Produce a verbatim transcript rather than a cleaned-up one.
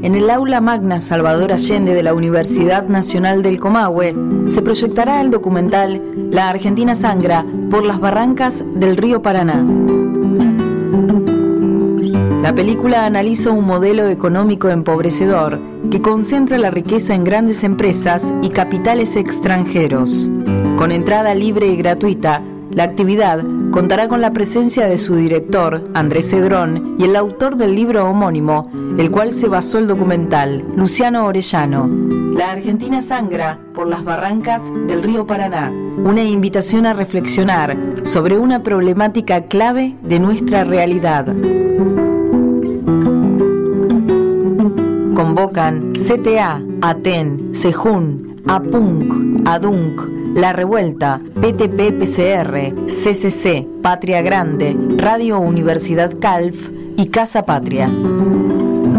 en el Aula Magna Salvador Allende de la Universidad Nacional del Comahue, se proyectará el documental La Argentina sangra por las barrancas del río Paraná. La película analiza un modelo económico empobrecedor que concentra la riqueza en grandes empresas y capitales extranjeros. Con entrada libre y gratuita, la actividad contará con la presencia de su director, Andrés Cedrón, y el autor del libro homónimo, el cual se basó el documental, Luciano Orellano. La Argentina sangra por las barrancas del río Paraná. Una invitación a reflexionar sobre una problemática clave de nuestra realidad. Convocan C T A, ATEN, SEJUN, APUNC, ADUNC, La Revuelta, P T P P C R, C C C, Patria Grande, Radio Universidad Calf y Casa Patria.